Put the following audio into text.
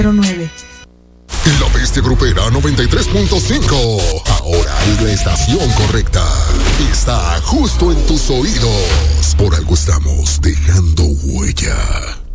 09. La Bestia Grupera 93.5. Ahora es la estación correcta. Está justo en tus oídos. Por algo estamos dejando huella.